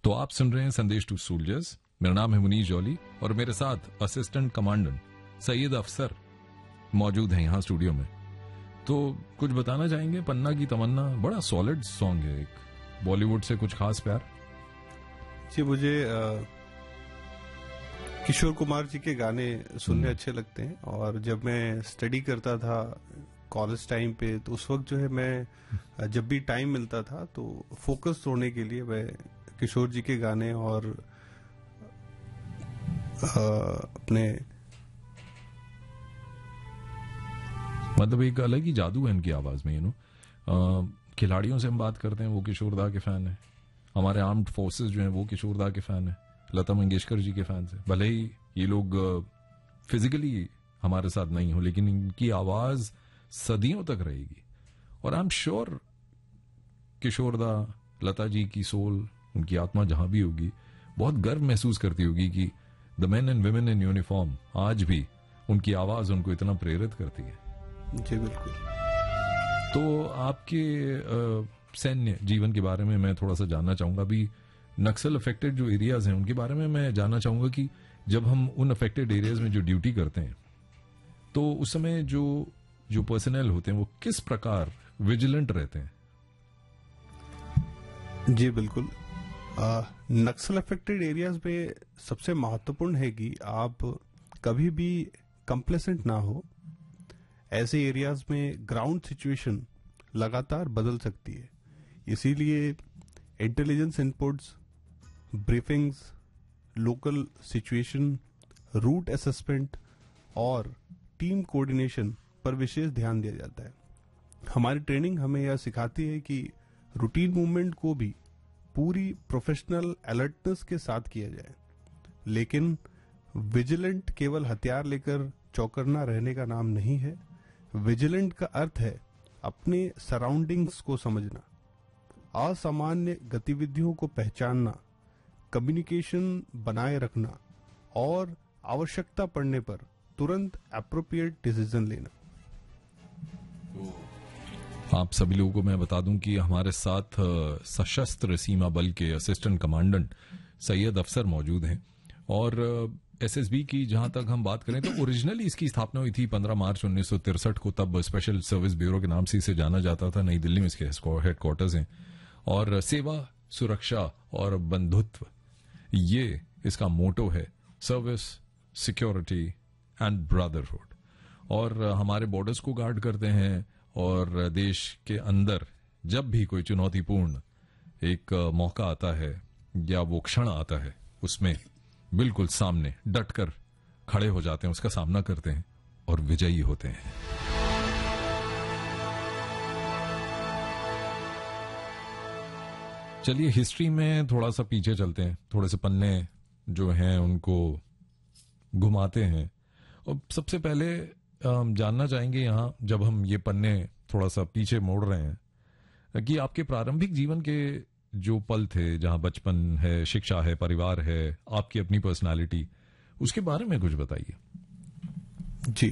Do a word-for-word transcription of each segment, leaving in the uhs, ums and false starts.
तो आप सुन रहे हैं संदेश टू सोल्जर्स। मेरा नाम है मुनीश जौली और मेरे साथ असिस्टेंट कमांडेंट सैयद अफसर मौजूद हैं यहाँ स्टूडियो में। तो कुछ बताना चाहेंगे? पन्ना की तमन्ना बड़ा सॉलिड सॉन्ग है। एक बॉलीवुड से कुछ खास प्यार? जी, मुझे आ, किशोर कुमार जी के गाने सुनने अच्छे लगते हैं और जब मैं स्टडी करता था कॉलेज टाइम पे तो उस वक्त जो है मैं जब भी टाइम मिलता था तो फोकस तोड़ने के लिए मैं किशोर जी के गाने और आ, अपने मतलब एक अलग ही जादू है इनकी आवाज में। यू नो खिलाड़ियों से हम बात करते हैं, वो किशोर दा के फैन है। हमारे आर्म्ड फोर्सेस जो हैं वो किशोर दा के फैन है, लता मंगेशकर जी के फैन है। भले ही ये लोग फिजिकली हमारे साथ नहीं हो, लेकिन इनकी आवाज सदियों तक रहेगी। और आई एम श्योर किशोर दा, लता जी की सोल, उनकी आत्मा जहां भी होगी, बहुत गर्व महसूस करती होगी कि the main and women in uniform आज भी उनकी आवाज उनको इतना प्रेरित करती है। जी बिल्कुल। तो आपके सैन्य जीवन के बारे में मैं थोड़ा सा जानना चाहूंगा। अभी नक्सल अफेक्टेड जो एरियाज हैं उनके बारे में मैं जानना चाहूंगा कि जब हम उन अफेक्टेड एरियाज में जो ड्यूटी करते हैं तो उस समय जो जो पर्सनल होते हैं वो किस प्रकार विजिलेंट रहते हैं? जी बिल्कुल। नक्सल अफेक्टेड एरियाज में सबसे महत्वपूर्ण है कि आप कभी भी कंप्लेसेंट ना हो। ऐसे एरियाज में ग्राउंड सिचुएशन लगातार बदल सकती है, इसीलिए intelligence inputs, briefings, local situation, root assessment और टीम कोऑर्डिनेशन पर विशेष ध्यान दिया जाता है। हमारी ट्रेनिंग हमें यह सिखाती है कि रूटीन मूवमेंट को भी पूरी प्रोफेशनल अलर्टनेस के साथ किया जाए, लेकिन विजिलेंट केवल हथियार लेकर चौकन्ना रहने का नाम नहीं है। विजिलेंट का अर्थ है अपने सराउंडिंग्स को समझना, असामान्य गतिविधियों को पहचानना, कम्युनिकेशन बनाए रखना और आवश्यकता पड़ने पर तुरंत एप्रोप्रिएट डिसीजन लेना। आप सभी लोगों को मैं बता दूं कि हमारे साथ सशस्त्र सीमा बल के असिस्टेंट कमांडेंट सैयद अफसर मौजूद हैं। और एसएसबी की जहां तक हम बात करें तो ओरिजिनली इसकी स्थापना हुई थी पंद्रह मार्च उन्नीस सौ तिरसठ को। तब स्पेशल सर्विस ब्यूरो के नाम से इसे जाना जाता था। नई दिल्ली में इसके हेडक्वार्टर्स हैं और सेवा, सुरक्षा और बंधुत्व ये इसका मोटो है। Service, security and brotherhood. और हमारे बॉर्डर्स को गार्ड करते हैं और देश के अंदर जब भी कोई चुनौतीपूर्ण एक मौका आता है या वो क्षण आता है उसमें बिल्कुल सामने डटकर खड़े हो जाते हैं, उसका सामना करते हैं और विजयी होते हैं। चलिए हिस्ट्री में थोड़ा सा पीछे चलते हैं, थोड़े से पन्ने जो हैं उनको घुमाते हैं। और सबसे पहले जानना चाहेंगे यहाँ, जब हम ये पन्ने थोड़ा सा पीछे मोड़ रहे हैं, कि आपके प्रारंभिक जीवन के जो पल थे, जहां बचपन है, शिक्षा है, परिवार है, आपकी अपनी पर्सनालिटी, उसके बारे में कुछ बताइए। जी,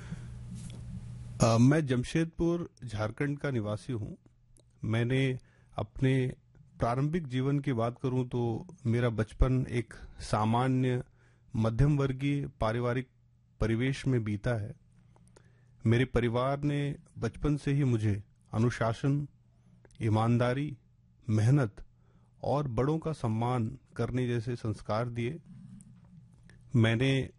आ, मैं जमशेदपुर झारखंड का निवासी हूं। मैंने अपने प्रारंभिक जीवन की बात करूं तो मेरा बचपन एक सामान्य मध्यम वर्गीय पारिवारिक परिवेश में बीता है। मेरे परिवार ने बचपन से ही मुझे अनुशासन, ईमानदारी, मेहनत और बड़ों का सम्मान करने जैसे संस्कार दिए। मैंने